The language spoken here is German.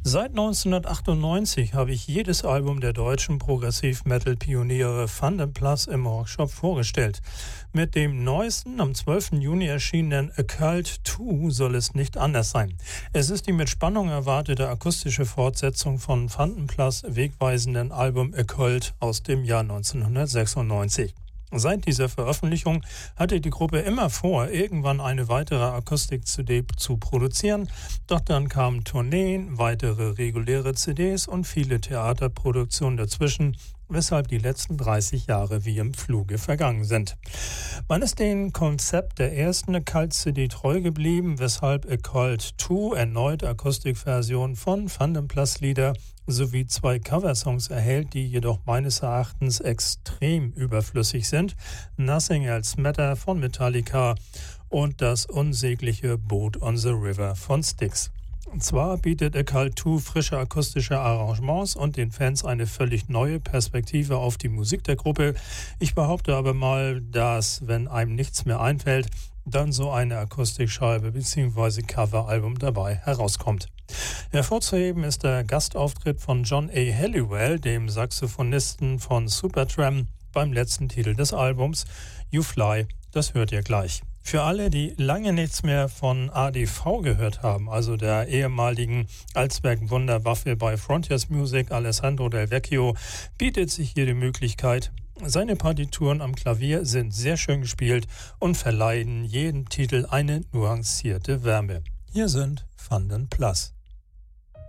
Seit 1998 habe ich jedes Album der deutschen Progressiv-Metal-Pioniere Van Plus im Workshop vorgestellt. Mit dem neuesten, am 12. Juni erschienenen Occult 2 soll es nicht anders sein. Es ist die mit Spannung erwartete akustische Fortsetzung von Van Plus wegweisenden Album Occult aus dem Jahr 1996. Seit dieser Veröffentlichung hatte die Gruppe immer vor, irgendwann eine weitere Akustik-CD zu produzieren. Doch dann kamen Tourneen, weitere reguläre CDs und viele Theaterproduktionen dazwischen, weshalb die letzten 30 Jahre wie im Fluge vergangen sind. Man ist dem Konzept der ersten Occult-CD treu geblieben, weshalb Occult 2 erneut Akustikversion von Van Plus Lieder sowie 2 Coversongs erhält, die jedoch meines Erachtens extrem überflüssig sind. Nothing Else Matter von Metallica und das unsägliche Boat on the River von Styx. Zwar bietet Occult 2 frische akustische Arrangements und den Fans eine völlig neue Perspektive auf die Musik der Gruppe. Ich behaupte aber mal, dass, wenn einem nichts mehr einfällt, dann so eine Akustikscheibe bzw. Coveralbum dabei herauskommt. Hervorzuheben ist der Gastauftritt von John A. Halliwell, dem Saxophonisten von Supertramp, beim letzten Titel des Albums, You Fly. Das hört ihr gleich. Für alle, die lange nichts mehr von ADV gehört haben, also der ehemaligen Allzweck-Wunderwaffe bei Frontiers Music, Alessandro Del Vecchio, bietet sich hier die Möglichkeit. Seine Partituren am Klavier sind sehr schön gespielt und verleihen jedem Titel eine nuancierte Wärme. Hier sind Van Plus.